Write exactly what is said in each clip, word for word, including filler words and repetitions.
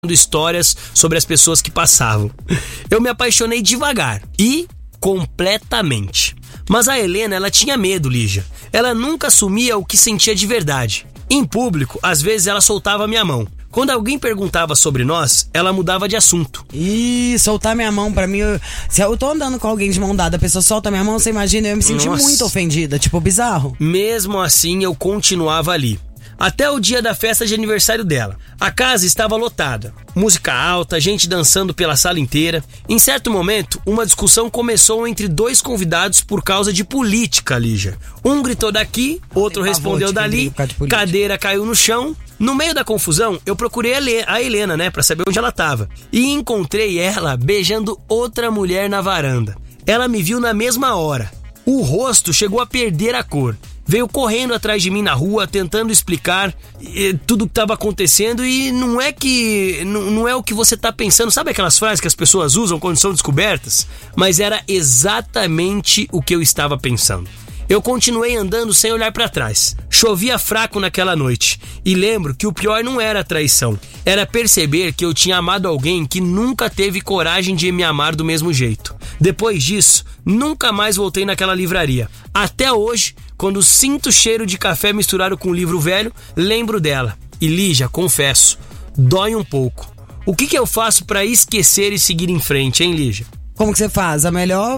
histórias sobre as pessoas que passavam. Eu me apaixonei devagar e completamente. Mas a Helena, ela tinha medo, Lígia. Ela nunca assumia o que sentia de verdade. Em público, às vezes ela soltava minha mão. Quando alguém perguntava sobre nós, ela mudava de assunto. Ih, soltar minha mão pra mim... Eu, se eu tô andando com alguém de mão dada, a pessoa solta minha mão, você imagina, eu me senti Nossa. muito ofendida, tipo, bizarro. Mesmo assim, eu continuava ali. Até o dia da festa de aniversário dela. A casa estava lotada. Música alta, gente dançando pela sala inteira. Em certo momento, uma discussão começou entre dois convidados por causa de política, Lígia. Um gritou daqui, outro respondeu dali, cadeira caiu no chão. No meio da confusão, eu procurei a Helena, né, pra saber onde ela tava. E encontrei ela beijando outra mulher na varanda. Ela me viu na mesma hora. O rosto chegou a perder a cor. Veio correndo atrás de mim na rua, tentando explicar eh, tudo o que estava acontecendo. E não é que não, não é o que você tá pensando. Sabe aquelas frases que as pessoas usam quando são descobertas? Mas era exatamente o que eu estava pensando. Eu continuei andando sem olhar para trás. Chovia fraco naquela noite. E lembro que o pior não era a traição. Era perceber que eu tinha amado alguém que nunca teve coragem de me amar do mesmo jeito. Depois disso, nunca mais voltei naquela livraria. Até hoje, quando sinto o cheiro de café misturado com um livro velho, lembro dela. E Lígia, confesso, dói um pouco. O que que eu faço para esquecer e seguir em frente, hein, Lígia? Como que você faz? A melhor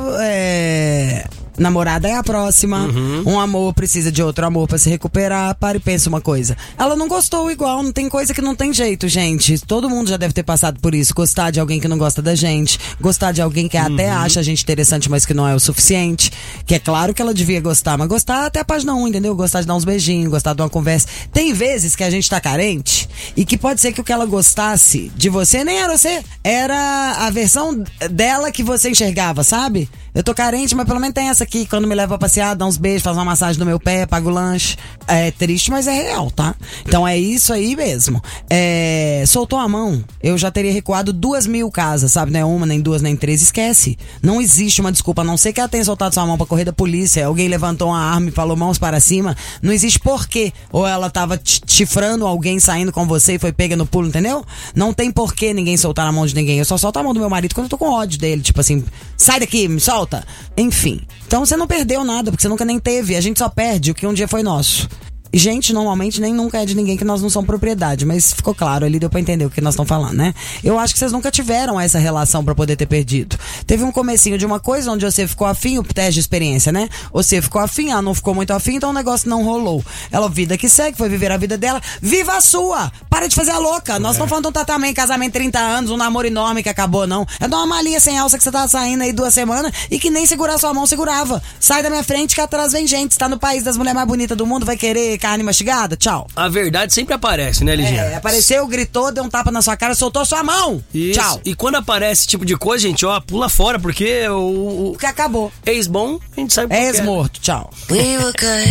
é... namorada é a próxima. Uhum. Um amor precisa de outro amor pra se recuperar. Para e pensa uma coisa. Ela não gostou igual, não tem coisa que não tem jeito, gente. Todo mundo já deve ter passado por isso. Gostar de alguém que não gosta da gente. Gostar de alguém que uhum. até acha a gente interessante, mas que não é o suficiente. Que é claro que ela devia gostar, mas gostar até a página um, entendeu? Gostar de dar uns beijinhos, gostar de uma conversa. Tem vezes que a gente tá carente e que pode ser que o que ela gostasse de você nem era você. Era a versão dela que você enxergava, sabe? Eu tô carente, mas pelo menos tem essa aqui, quando me leva a passear, dá uns beijos, faz uma massagem no meu pé, paga o lanche. É triste, mas é real, tá? Então é isso aí mesmo. É, soltou a mão, eu já teria recuado duas mil casas, sabe? Não é uma, nem duas, nem três, esquece. Não existe uma desculpa, a não ser que ela tenha soltado sua mão pra correr da polícia, alguém levantou uma arma e falou mãos para cima, não existe porquê. Ou ela tava chifrando alguém saindo com você e foi pega no pulo, entendeu? Não tem porquê ninguém soltar a mão de ninguém. Eu só solto a mão do meu marido quando eu tô com ódio dele, tipo assim, sai daqui, me solta. Enfim, então você não perdeu nada, porque você nunca nem teve. A gente só perde o que um dia foi nosso. E gente, normalmente nem nunca é de ninguém, que nós não somos propriedade, mas ficou claro ali, deu pra entender o que nós estamos falando, né? Eu acho que vocês nunca tiveram essa relação pra poder ter perdido. Teve um comecinho de uma coisa onde você ficou afim, o teste de experiência, né? Você ficou afim, ela não ficou muito afim, então o negócio não rolou. Ela, vida que segue, foi viver a vida dela. Viva a sua! Para de fazer a louca! Nós estamos é. falando de um tratamento, casamento trinta anos, um namoro enorme que acabou, não. É de uma malinha sem alça que você tava saindo aí duas semanas e que nem segurar sua mão segurava. Sai da minha frente que atrás vem gente. Você tá no país das mulheres mais bonitas do mundo, vai querer carne mastigada? Tchau. A verdade sempre aparece, né, Ligia? É, apareceu, gritou, deu um tapa na sua cara, soltou sua mão. Isso. Tchau. E quando aparece esse tipo de coisa, gente, ó, pula fora, porque o... O que acabou. Ex-bom, a gente sabe o que é. Ex-morto, tchau. We were good.